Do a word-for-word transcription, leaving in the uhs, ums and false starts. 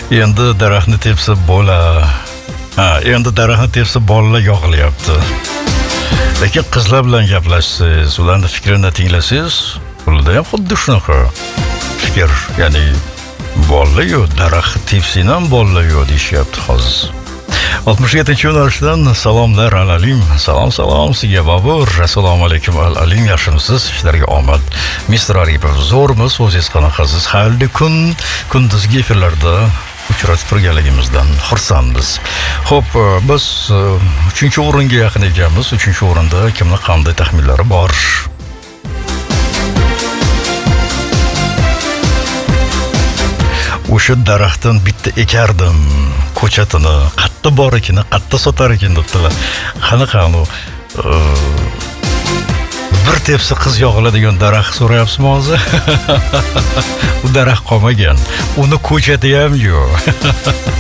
Endi daraxtni tepsa bola. Ha, endi daraxtni tepsa bolalar yog'ilyapti. Lekin qizlar bilan gaplashsangiz, ularning fikrini tinglasangiz, ularda ham xuddi shunaqa fikr, ya'ni bolalar yo'q, daraxt tepsang ham bolalar yo'q deyishyapti hozir. oltmish yettinchi yo'nalishdan salomlar Alalim. Salom salom sizga Bobur. Assalomu alaykum Alalim. Yaxshimisiz? Ishlarga omad. mister Aripov, zo'rmiz? O'zingiz qanaqasiz? Xayrli kun, kunduzgi efirlarda uchratib turganligimizdan xursandmiz. Xo'p, biz uchinchi o'ringa yaqin ekanmiz. uchinchi o'rinda kimning qanday taxminlari bor? O'sha daraxtdan bitta ekardim, ko'chatini, qatta bor ekan, qatta sotar ekan debdilar. Qanaqa u bir tepsa qiz yog'iladigan daraxt so'rayapsizmi hozir? U daraxt qolmagan. Uni ko'chati ham yo'q.